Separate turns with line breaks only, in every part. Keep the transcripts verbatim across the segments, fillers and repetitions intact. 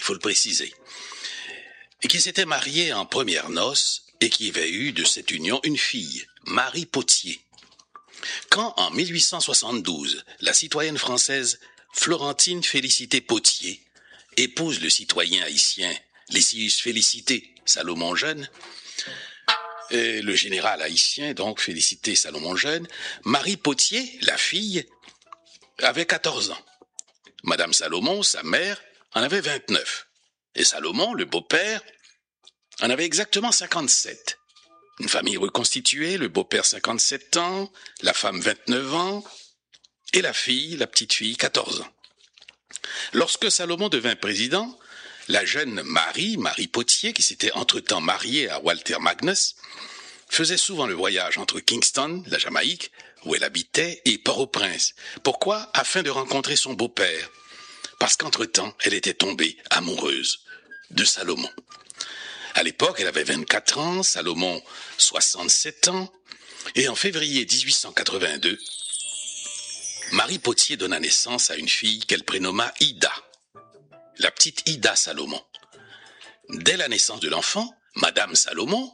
il faut le préciser, et qui s'était marié en premières noces et qui avait eu de cette union une fille, Marie Pottier. Quand, en mille huit cent soixante-douze, la citoyenne française Florentine Félicité Pottier épouse le citoyen haïtien Lysius Félicité Salomon Jeune, et le général haïtien, donc Félicité Salomon Jeune, Marie Pottier, la fille, avait quatorze ans. Madame Salomon, sa mère, en avait vingt-neuf. Et Salomon, le beau-père, en avait exactement cinquante-sept. Une famille reconstituée, le beau-père cinquante-sept ans, la femme vingt-neuf ans, et la fille, la petite fille, quatorze ans. Lorsque Salomon devint président, la jeune Marie, Marie Pottier, qui s'était entre-temps mariée à Walter Magnus, faisait souvent le voyage entre Kingston, la Jamaïque, où elle habitait, et Port-au-Prince. Pourquoi? Afin de rencontrer son beau-père. Parce qu'entre-temps, elle était tombée amoureuse de Salomon. À l'époque, elle avait vingt-quatre ans, Salomon soixante-sept ans, et en février dix-huit cent quatre-vingt-deux, Marie Pottier donna naissance à une fille qu'elle prénomma Ida, la petite Ida Salomon. Dès la naissance de l'enfant, Madame Salomon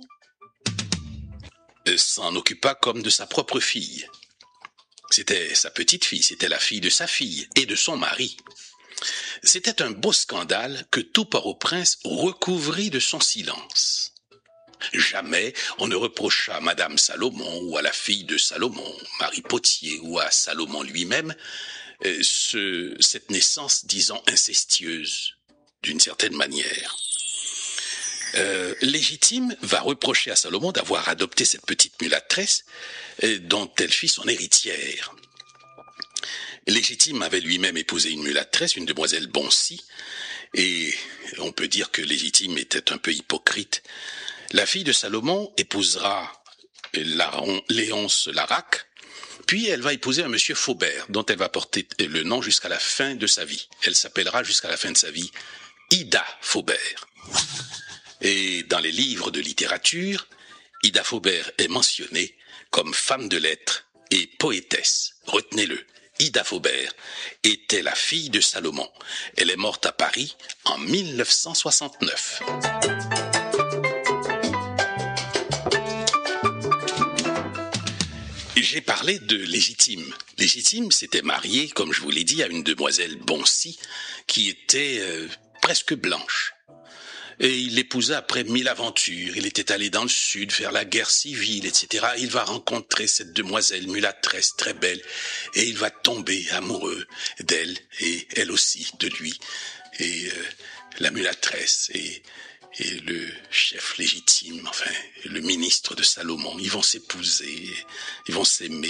s'en occupa comme de sa propre fille. C'était sa petite fille, c'était la fille de sa fille et de son mari. C'était un beau scandale que tout Port-au-Prince recouvrit de son silence. Jamais on ne reprocha à Madame Salomon ou à la fille de Salomon, Marie Pottier, ou à Salomon lui-même, euh, ce, cette naissance, disons, incestueuse, d'une certaine manière. Euh, Légitime va reprocher à Salomon d'avoir adopté cette petite mulâtresse euh, dont elle fit son héritière. Légitime avait lui-même épousé une mulâtresse, une demoiselle Boncy, et on peut dire que Légitime était un peu hypocrite. La fille de Salomon épousera Laron, Léonce Larac, puis elle va épouser un monsieur Faubert, dont elle va porter le nom jusqu'à la fin de sa vie. Elle s'appellera jusqu'à la fin de sa vie Ida Faubert. Et dans les livres de littérature, Ida Faubert est mentionnée comme femme de lettres et poétesse. Retenez-le, Ida Faubert était la fille de Salomon. Elle est morte à Paris en mille neuf cent soixante-neuf. J'ai parlé de Légitime. Légitime s'était marié, comme je vous l'ai dit, à une demoiselle Boncy qui était euh, presque blanche. Et il l'épousa après mille aventures. Il était allé dans le sud faire la guerre civile, et cetera. Il va rencontrer cette demoiselle mulâtresse très belle et il va tomber amoureux d'elle et elle aussi de lui. Et euh, la mulâtresse et, et le chef légitime, enfin le ministre de Salomon, ils vont s'épouser, ils vont s'aimer.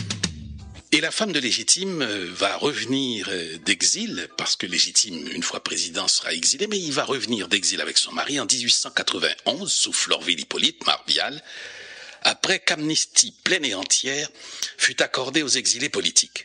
Et la femme de Légitime va revenir d'exil, parce que Légitime, une fois président, sera exilé, mais il va revenir d'exil avec son mari en dix-huit cent quatre-vingt-onze, sous Florvil-Hippolyte Marvial, après qu'amnistie pleine et entière fut accordée aux exilés politiques.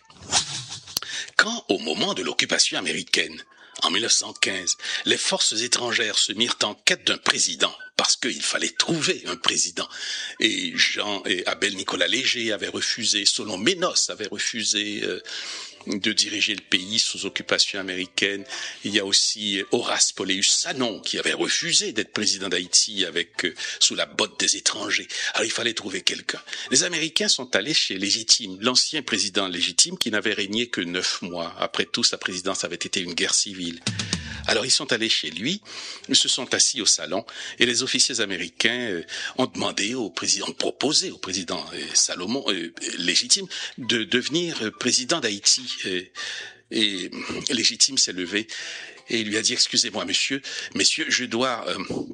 Quand, au moment de l'occupation américaine, en mille neuf cent quinze, les forces étrangères se mirent en quête d'un président, parce qu'il fallait trouver un président. Et Jean et Abel Nicolas Léger avaient refusé, Solon Ménos avait refusé euh, de diriger le pays sous occupation américaine. Il y a aussi Horace Poléus Sanon qui avait refusé d'être président d'Haïti avec euh, sous la botte des étrangers. Alors il fallait trouver quelqu'un. Les Américains sont allés chez Légitime, l'ancien président Légitime qui n'avait régné que neuf mois. Après tout, sa présidence avait été une guerre civile. Alors ils sont allés chez lui, ils se sont assis au salon et les officiers américains euh, ont demandé au président, ont proposé au président euh, Salomon euh, Légitime de devenir euh, président d'Haïti. Et, et Légitime s'est levé et il lui a dit: excusez-moi monsieur, messieurs, je dois,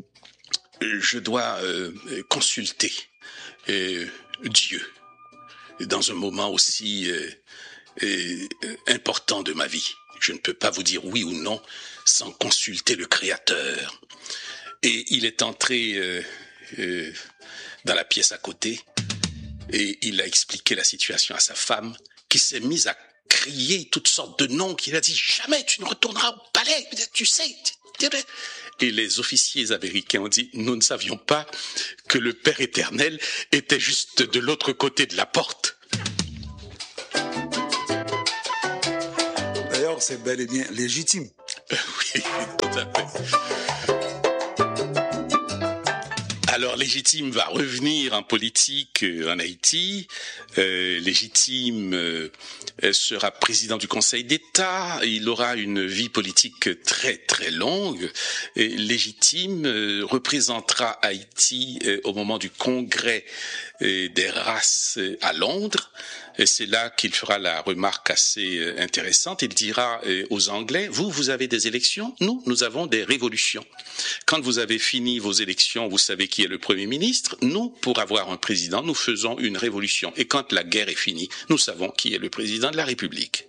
euh, je dois euh, consulter euh, Dieu dans un moment aussi euh, euh, important de ma vie. Je ne peux pas vous dire oui ou non sans consulter le Créateur. Et il est entré euh, euh, dans la pièce à côté et il a expliqué la situation à sa femme qui s'est mise à crier toutes sortes de noms, qu'il a dit: jamais tu ne retourneras au palais, tu sais. Et les officiers américains ont dit: nous ne savions pas que le Père éternel était juste de l'autre côté de la porte.
C'est bel et bien légitime.
Oui, tout à fait. Légitime va revenir en politique en Haïti. Euh, Légitime euh, sera président du Conseil d'État. Il aura une vie politique très très longue. Et Légitime euh, représentera Haïti euh, au moment du congrès euh, des races euh, à Londres. Et c'est là qu'il fera la remarque assez euh, intéressante. Il dira euh, aux Anglais, vous, vous avez des élections, nous, nous avons des révolutions. Quand vous avez fini vos élections, vous savez qui est le Premier ministre. Nous, pour avoir un président, nous faisons une révolution. Et quand la guerre est finie, nous savons qui est le président de la République.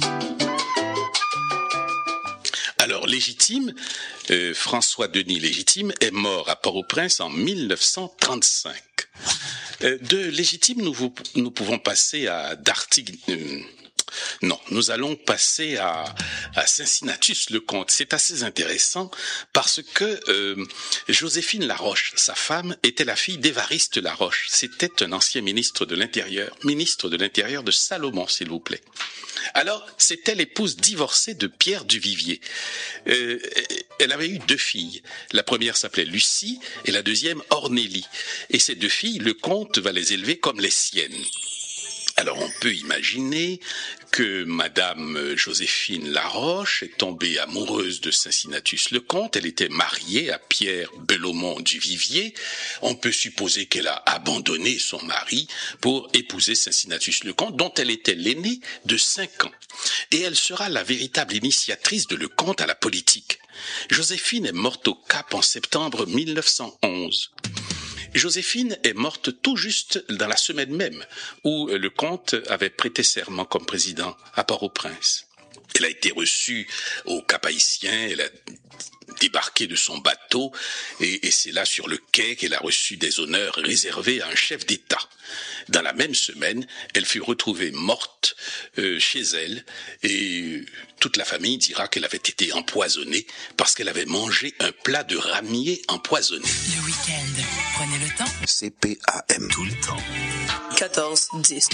Alors, Légitime, euh, François-Denis Légitime, est mort à Port-au-Prince en mille neuf cent trente-cinq. Euh, de Légitime, nous, vous, nous pouvons passer à Dartig... Euh, non, nous allons passer à, à Cincinnatus Lecomte. C'est assez intéressant parce que euh, Joséphine Laroche, sa femme, était la fille d'Évariste Laroche. C'était un ancien ministre de l'Intérieur, ministre de l'Intérieur de Salomon, s'il vous plaît. Alors, c'était l'épouse divorcée de Pierre Duvivier. Euh, elle avait eu deux filles. La première s'appelait Lucie et la deuxième Ornélie. Et ces deux filles, le comte va les élever comme les siennes. Alors on peut imaginer que Madame Joséphine Laroche est tombée amoureuse de Cincinnatus Lecomte. Elle était mariée à Pierre Belomont Duvivier. On peut supposer qu'elle a abandonné son mari pour épouser Cincinnatus Lecomte, dont elle était l'aînée de cinq ans. Et elle sera la véritable initiatrice de Lecomte à la politique. Joséphine est morte au Cap en septembre mille neuf cent onze. Joséphine est morte tout juste dans la semaine même où le comte avait prêté serment comme président à Port-au-Prince. Elle a été reçue au Cap-Haïtien, elle a débarqué de son bateau et, et c'est là sur le quai qu'elle a reçu des honneurs réservés à un chef d'État. Dans la même semaine, elle fut retrouvée morte euh, chez elle et toute la famille dira qu'elle avait été empoisonnée parce qu'elle avait mangé un plat de ramier empoisonné.
Le week-end, prenez le temps.
C P A M.
Tout le temps.
quatorze dix.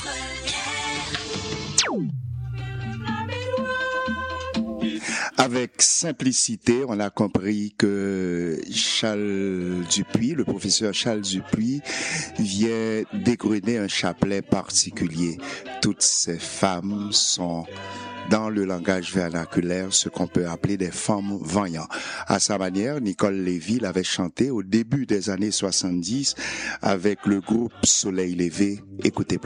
Avec simplicité, on a compris que Charles Dupuis, le professeur Charles Dupuis, vient découronner un chapelet particulier. Toutes ces femmes sont, dans le langage vernaculaire, ce qu'on peut appeler des femmes vaillantes. À sa manière, Nicole Lévy l'avait chanté au début des années soixante-dix avec le groupe Soleil Levé. Écoutez plutôt.